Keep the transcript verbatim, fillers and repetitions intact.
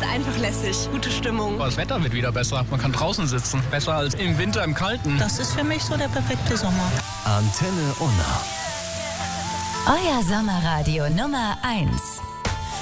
ist einfach lässig. Gute Stimmung. Das Wetter wird wieder besser. Man kann draußen sitzen. Besser als im Winter im Kalten. Das ist für mich so der perfekte Sommer. Antenne Unna. Euer Sommerradio Nummer eins.